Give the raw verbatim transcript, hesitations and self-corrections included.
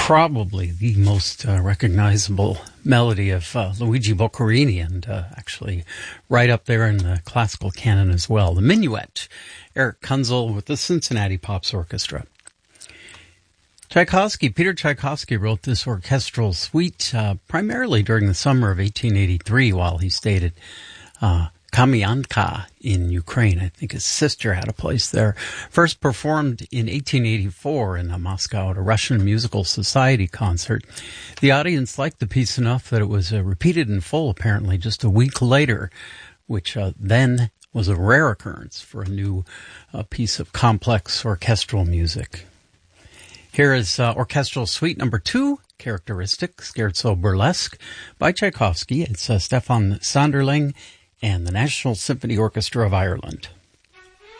probably the most uh, recognizable melody of uh, Luigi Boccherini, and uh, actually right up there in the classical canon as well. The Minuet, Eric Kunzel with the Cincinnati Pops Orchestra. Tchaikovsky, Peter Tchaikovsky wrote this orchestral suite uh, primarily during the summer of eighteen eighty-three while he stayed at uh, Kamianka in Ukraine. I think his sister had a place there. First performed in eighteen eighty-four in Moscow at a Russian Musical Society concert. The audience liked the piece enough that it was uh, repeated in full, apparently, just a week later, which uh, then was a rare occurrence for a new uh, piece of complex orchestral music. Here is uh, Orchestral Suite number two, Characteristic, Scherzo Burlesque, by Tchaikovsky. It's uh, Stefan Sanderling and the National Symphony Orchestra of Ireland.